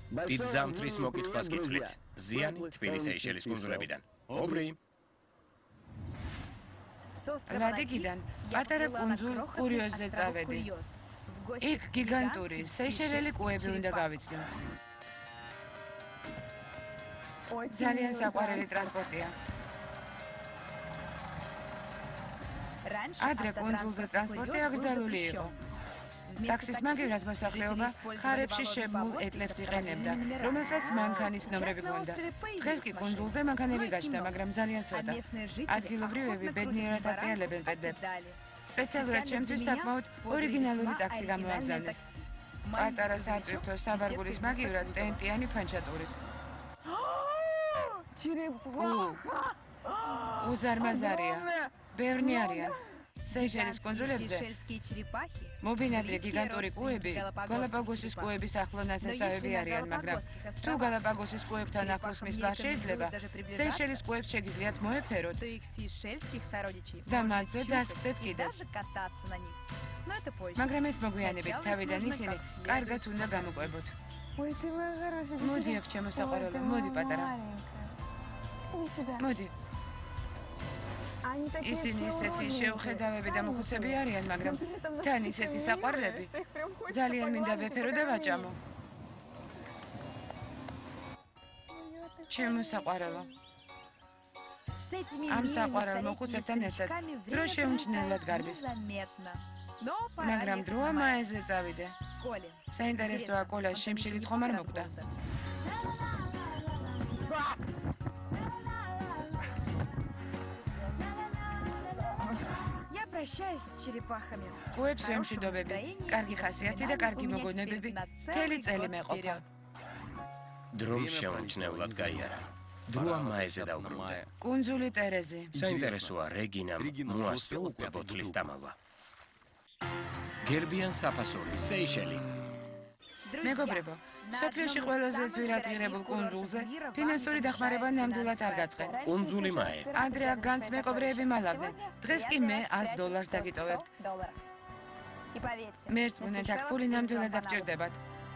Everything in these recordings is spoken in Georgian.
დიდ ზამთრის მოკითხვას გითხრით. ზიანი თბილი სეიშელის კუნძულებიდან. ობრი. ლადიგიდან პატარა კუნძულ კურიოზზე წავედი. იქ გიგანტური სეიშელელი კუები უნდა გავიცნო. ძალიან საყვარელი ტრანსპორტია. ადრე კუნძულზე ტრანსპორტი აკრძალული იყო. ტაქსის მაგივრად მოსახლეობა ხარებში შემმულ ეტლებს იყენებდა, რომელსაც მანქანის ნომრები ჰქონდა. დღეს კი კუნძულზე მანქანები გაჩნდა, მაგრამ ძალიან ცოტა. ადგილობრივები ბედნიერად ატყიალებენ პედლებს. სპეციალურად ჩემთვის საკმაოდ ორიგინალური ტაქსი გამოაგზავნეს. პატარა სატვირთო საბარგულის მაგივრად ტენტიანი ფანჩატურით. უზარმაზარია. ბევრნი არიან. სეიშელის კუნძულებზე მობინადრე გიგანტური კუები გალაპაგოსის კუების ახლო ნათესავები არიან, მაგრამ თუ გალაპაგოსის კუებთან ახლოს მისვლა შეიძლება, სეიშელის კუებს შეგიძლიათ მოეფეროთ და მათზე დასხდეთ კიდეც. მაგრამ ეს მოგვიანებით თავიდან ისინი კარგად უნდა გამოყვებოთ. მოდი აქ ჩემო საყვარელო, მოდი პატარა. მოდი. ისინი ისეთი შეუხედავები და მოხუცები არიან, მაგრამ თან ისეთი საყვარლები. ძალიან მინდა ვეფერო და ვაჭამო. ჩემო საყვარელო. ამ საყვარელ მოხუცებთან ერთად დრო შეუმჩნევლად გარბის. მაგრამ დროა მაეზე წავიდე. საინტერესოა კოლა შემშილით ხომ არ მოკვდა. კუებს ვემშვიდობები, კარგი ხასიათი და კარგი მოგონებები მთელი წელი მეყოფა. დრომ შეუმჩნევლად გაიარა. დროა მაეზე დაუბრუნდა. კუნძული ტერეზი. საინტერესოა რეგინამ მოასწრო უკვე ბოთლის დამალვა. გერბიან საფასური, სეიშელი. მეგობრებო, მსოფლიოში ყველაზე ძვირადღირებულ კუნძულზე ფინანსური დახმარება ნამდვილად არ გაწყენ. კუნძული მაე. ადრე აქ განძ მეკობრეები მალავდნენ. დღეს კი მე $100 დაგიტოვებთ. მერწმუნეთ, აქ ფული ნამდვილად აღჭირდებათ.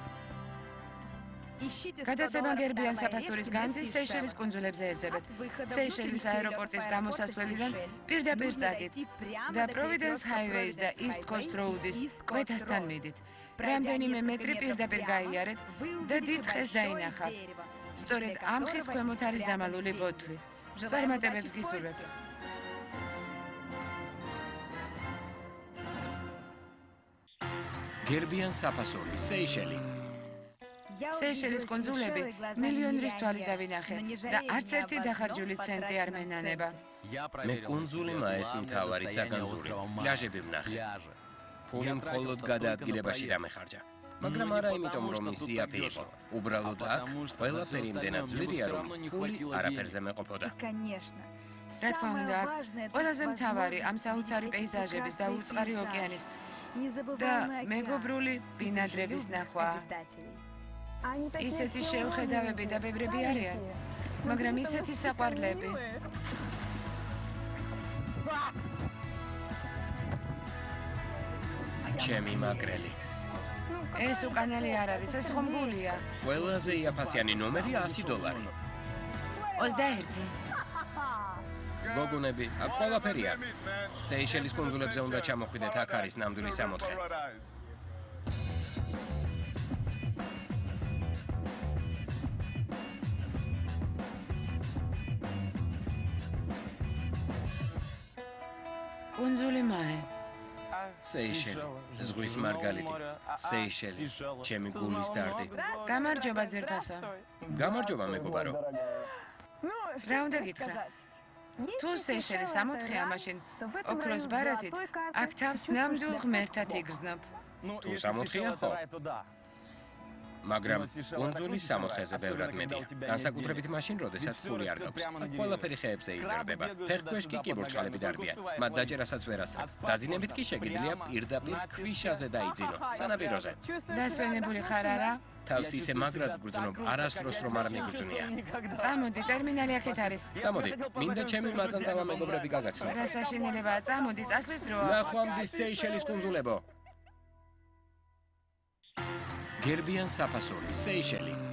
გადაცემა გერბიან საფასურის განძი სეიშელის კუნძულებზე ეძებეთ. სეიშელის აეროპორტის გამოსასვლელიდან პირდაპირ წაგით და პროვიდენს ჰაივეის და East Coast Road-ის კვეთასთან მიდით. რამდენიმე მეტრი პირდაპირ გაიარეთ და დიდ ხეს დაინახავთ. სწორედ ამ ხის ქვემოთ არის დამალული ბოთლი. წარმატებებს გისურვებთ. გერბიან საფასური, სეიშელი. სეიშელის კუნძულები მილიონრის თვალი დავინახე და არც ერთი დახარჯული ცენტი არ მენანება. მე კუნძული მაეს მთავარი საგანძური, პლაჟები ვნახე. ფული მხოლოდ გადაადგილებაში დამეხარჯა. მაგრამ არა იმიტომ, რომ ის იაფი იყო. უბრალოდ აქ ყველაფერი იმდენად ძვირია, რომ ფული არაფერზე მეყოფოდა. რა თქმა უნდა, აქ ყველაზე მთავარი ამ საოცარი პეიზაჟების და უწყარი ოკეანის და მეგობრული ბინადრების ნახვა. ისეთი შეუხედავები და ბევრები არიან, მაგრამ ისეთი საყვარლები. ჩემი მაგრელი. ეს უკანალი არ არის, ეს ხომ გულია. ყველაზე იაფასიანი ნომერი $100. 21. გოგონები, აქ ყველაფერი აქვს. სეიშელის კუნძულებზე უნდა ჩამოხვიდეთ, აქ არის ნამდვილი სამოთხე. კუნძული მაე. სეიშელი, ზღვის მარგალიტი, სეიშელი, ჩემი გულის დარდი. გამარჯობა ძვირფასო. გამარჯობა მეგობარო. რა უნდა გითხრა? თუ სეიშელი სამოთხეა, მაშინ ოქროს ბარათით აქ თავს ნამდვილ ღმერთად იგრძნობ. თუ სამოთხეა, ხო. მაგრამ კუნძული სამოთხეზე ბევრად მეტია. განსაკუთრებით მაშინ, როდესაც ფული არ გაქვს. ყველაფერი ხეებზე იზრდება. ფეხქვეშ კი კიბორჩხალები დარბიან. მათ დაჭერასაც ვერ ასწრებს. დაძინებით კი შეგიძლია პირდაპირ ქვიშაზე დაიძინო, სანაპიროზე. დასვენებული ხარ არა? თავს ისე მაგრად გრძნობ, არასდროს რომ არ მიგრძნია. წამოდი, ტერმინალი აქეთ არის. წამოდი, მინდა ჩემი მაწანწალა მეგობრები გაგაცნო. რა საშინელებაა, წამოდი, წასვლის დროა. ნახვამდის სეიშელის კუნძულებო. გერბიან საფასური, სეიშელი.